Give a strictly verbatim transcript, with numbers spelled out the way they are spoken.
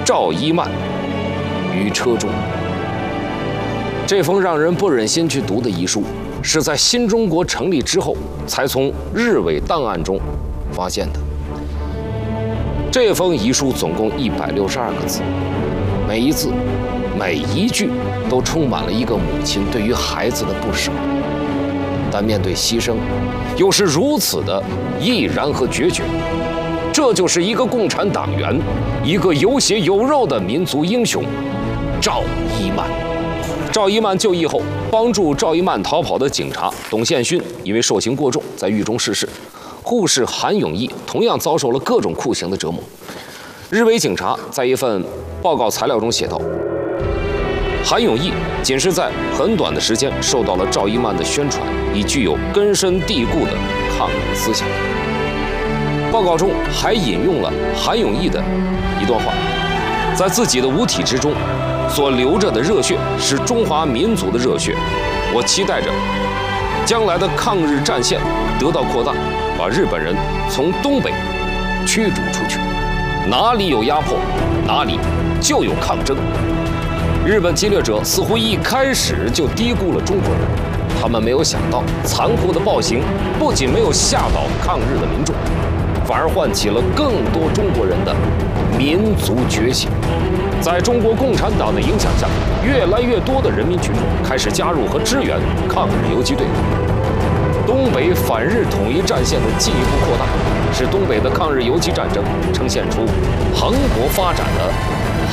赵一曼于车中。这封让人不忍心去读的遗书，是在新中国成立之后才从日伪档案中发现的。这封遗书总共一百六十二个字，每一字、每一句都充满了一个母亲对于孩子的不舍，但面对牺牲，又是如此的毅然和决绝。这就是一个共产党员，一个有血有肉的民族英雄赵一曼。赵一曼就义后，帮助赵一曼逃跑的警察董宪勋因为受刑过重，在狱中逝世。护士韩永义同样遭受了各种酷刑的折磨。日伪警察在一份报告材料中写道，韩永义仅是在很短的时间受到了赵一曼的宣传，已具有根深蒂固的抗日思想。报告中还引用了韩永义的一段话，在自己的五体之中所流着的热血是中华民族的热血，我期待着将来的抗日战线得到扩大，把日本人从东北驱逐出去。哪里有压迫，哪里就有抗争。日本侵略者似乎一开始就低估了中国人，他们没有想到残酷的暴行不仅没有吓倒抗日的民众，反而唤起了更多中国人的民族觉醒。在中国共产党的影响下，越来越多的人民群众开始加入和支援抗日游击队。东北反日统一战线的进一步扩大，使东北的抗日游击战争呈现出蓬勃发展的